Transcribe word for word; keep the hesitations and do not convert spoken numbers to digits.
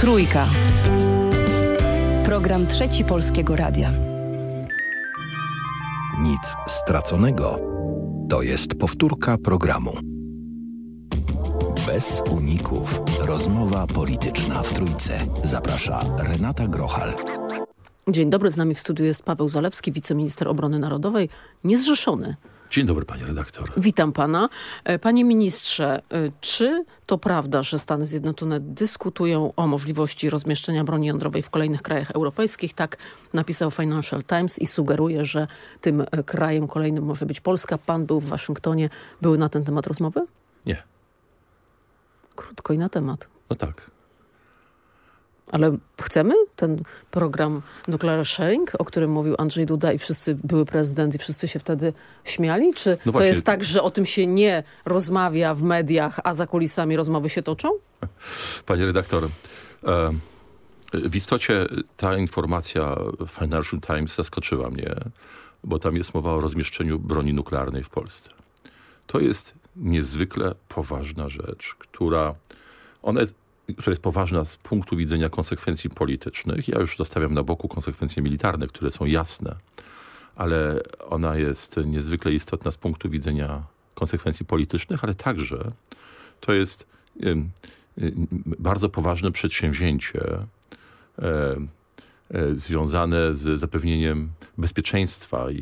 Trójka. Program Trzeci Polskiego Radia. Nic straconego. To jest powtórka programu. Bez uników. Rozmowa polityczna w Trójce. Zaprasza Renata Grochal. Dzień dobry, z nami w studiu jest Paweł Zalewski, wiceminister obrony narodowej, niezrzeszony. Dzień dobry, panie redaktor. Witam pana. Panie ministrze, czy to prawda, że Stany Zjednoczone dyskutują o możliwości rozmieszczenia broni jądrowej w kolejnych krajach europejskich? Tak napisał Financial Times i sugeruje, że tym krajem kolejnym może być Polska. Pan był w Waszyngtonie. Były na ten temat rozmowy? Nie. Krótko i na temat. No tak. Ale chcemy ten program Nuclear Sharing, o którym mówił Andrzej Duda i wszyscy, były prezydent i wszyscy się wtedy śmiali? Czy no to właśnie. jest tak, że o tym się nie rozmawia w mediach, a za kulisami rozmowy się toczą? Panie redaktor, w istocie ta informacja Financial Times zaskoczyła mnie, bo tam jest mowa o rozmieszczeniu broni nuklearnej w Polsce. To jest niezwykle poważna rzecz, która ona jest która jest poważna z punktu widzenia konsekwencji politycznych. Ja już zostawiam na boku konsekwencje militarne, które są jasne, ale ona jest niezwykle istotna z punktu widzenia konsekwencji politycznych, ale także to jest y, y, bardzo poważne przedsięwzięcie y, y, związane z zapewnieniem bezpieczeństwa i